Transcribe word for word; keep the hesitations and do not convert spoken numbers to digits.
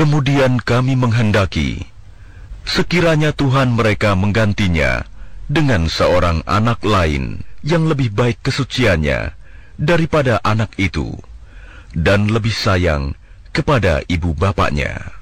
Kemudian kami menghendaki, sekiranya Tuhan mereka menggantinya dengan seorang anak lain yang lebih baik kesuciannya daripada anak itu, dan lebih sayang kepada ibu bapaknya.